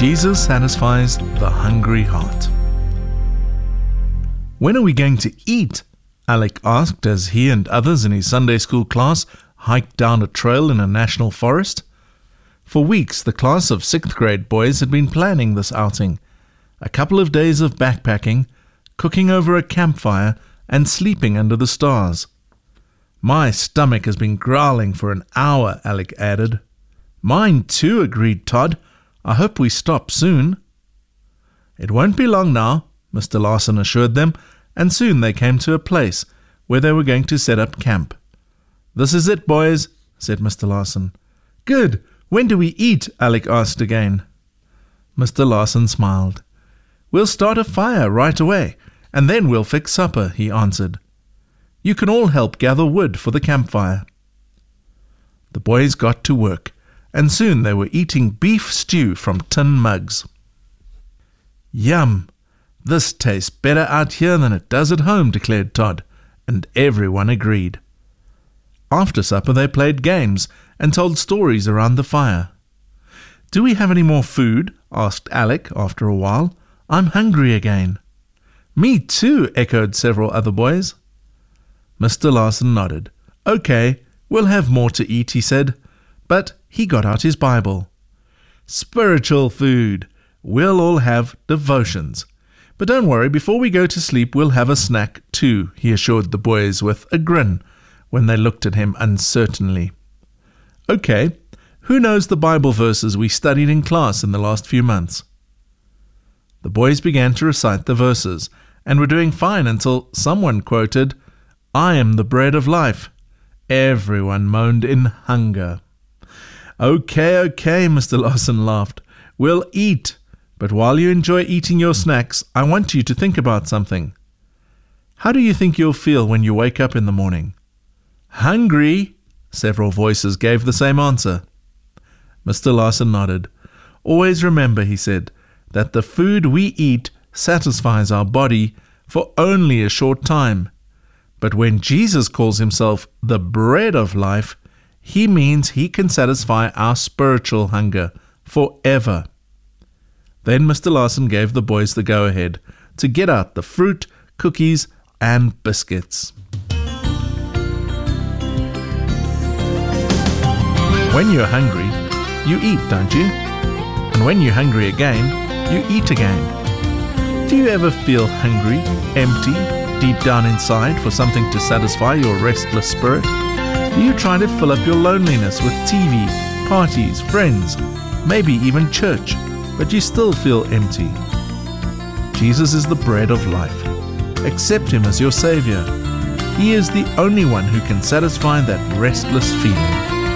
Jesus satisfies the hungry heart. When are we going to eat? Alec asked as he and others in his Sunday school class hiked down a trail in a national forest. For weeks, the class of 6th grade boys had been planning this outing. A couple of days of backpacking, cooking over a campfire, and sleeping under the stars. My stomach has been growling for an hour, Alec added. Mine too, agreed Todd. I hope we stop soon. It won't be long now, Mr. Larson assured them, and soon they came to a place where they were going to set up camp. This is it, boys, said Mr. Larson. Good. When do we eat? Alec asked again. Mr. Larson smiled. We'll start a fire right away, and then we'll fix supper, he answered. You can all help gather wood for the campfire. The boys got to work, and soon they were eating beef stew from tin mugs. Yum! This tastes better out here than it does at home, declared Todd, and everyone agreed. After supper they played games and told stories around the fire. Do we have any more food? Asked Alec after a while. I'm hungry again. Me too, echoed several other boys. Mr. Larson nodded. Okay, we'll have more to eat, he said, but he got out his Bible. Spiritual food. We'll all have devotions. But don't worry, before we go to sleep we'll have a snack too, he assured the boys with a grin when they looked at him uncertainly. Okay, who knows the Bible verses we studied in class in the last few months? The boys began to recite the verses, and were doing fine until someone quoted, I am the bread of life. Everyone moaned in hunger. Okay, Mr. Larson laughed. We'll eat. But while you enjoy eating your snacks, I want you to think about something. How do you think you'll feel when you wake up in the morning? Hungry. Several voices gave the same answer. Mr. Larson nodded. Always remember, he said, that the food we eat satisfies our body for only a short time. But when Jesus calls himself the bread of life, he means he can satisfy our spiritual hunger forever. Then Mr. Larson gave the boys the go-ahead to get out the fruit, cookies, and biscuits. When you're hungry, you eat, don't you? And when you're hungry again, you eat again. Do you ever feel hungry, empty, deep down inside for something to satisfy your restless spirit? Do you try to fill up your loneliness with TV, parties, friends, maybe even church, but you still feel empty? Jesus is the bread of life. Accept him as your Savior. He is the only one who can satisfy that restless feeling.